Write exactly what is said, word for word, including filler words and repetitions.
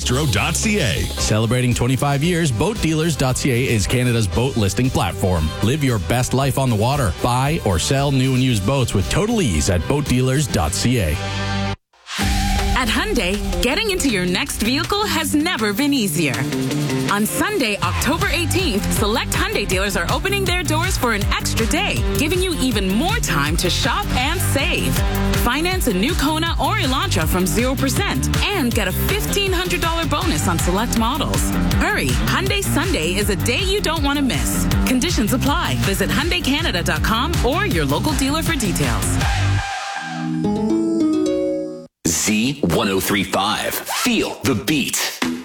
bistro dot c a. Celebrating twenty-five years, boat dealers dot c a is Canada's boat listing platform. Live your best life on the water. Buy or sell new and used boats with total ease at boat dealers dot c a. At Hyundai, getting into your next vehicle has never been easier. On Sunday, October eighteenth, select Hyundai dealers are opening their doors for an extra day, giving you even more time to shop and save. Finance a new Kona or Elantra from zero percent and get a fifteen hundred dollars bonus on select models. Hurry, Hyundai Sunday is a day you don't want to miss. Conditions apply. Visit Hyundai Canada dot com or your local dealer for details. Z one oh three point five. Feel the beat.